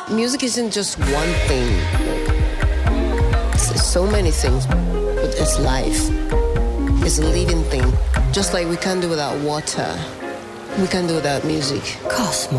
Music isn't just one thing. It's so many things, but it's life. It's a living thing. Just like we can't do without water, we can't do without music. Cosmo.